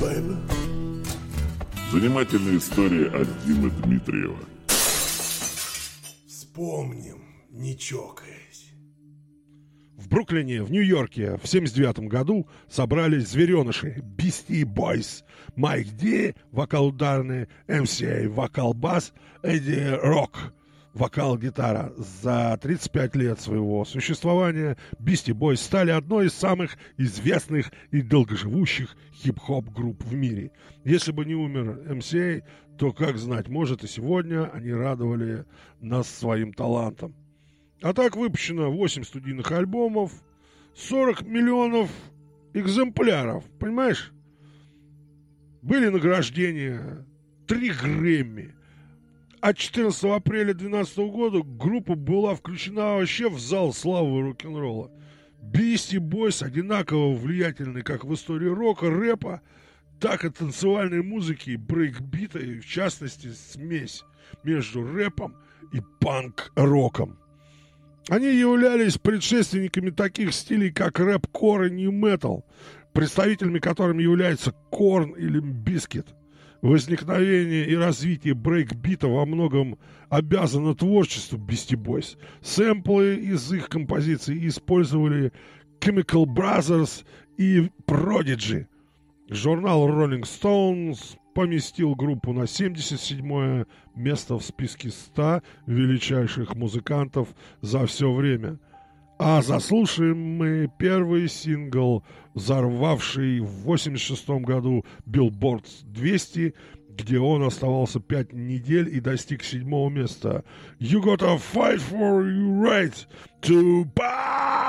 baby. Занимательная история от Димы Дмитриева. Вспомним, не чокаясь. В Бруклине, в Нью-Йорке в 79 году собрались звереныши Beastie Boys. Майк Ди, вокал ударный, MCA, вокал бас, Эдди Рок, вокал-гитара. За 35 лет своего существования Beastie Boys стали одной из самых известных и долгоживущих хип-хоп групп в мире. Если бы не умер MCA, то, как знать, может, и сегодня они радовали нас своим талантом. А так выпущено 8 студийных альбомов, 40 миллионов экземпляров, понимаешь? Были награждения, 3 Грэмми. А 14 апреля 2012 года группа была включена вообще в зал славы рок-н-ролла. Beastie Boys одинаково влиятельны как в истории рока, рэпа, так и танцевальной музыки и брейкбита, и в частности смесь между рэпом и панк-роком. Они являлись предшественниками таких стилей, как рэп-кор и нью-метал, представителями которыми являются Корн и Лимп Бизкит. Возникновение и развитие брейкбита во многом обязано творчеству Beastie Boys. Сэмплы из их композиций использовали Chemical Brothers и Prodigy. Журнал Rolling Stones поместил группу на 77-е место в списке 100 величайших музыкантов за все время. А заслушаем мы первый сингл, взорвавший в 86 году Billboard 200, где он оставался 5 недель и достиг 7-го места. You gotta fight for your right to buy!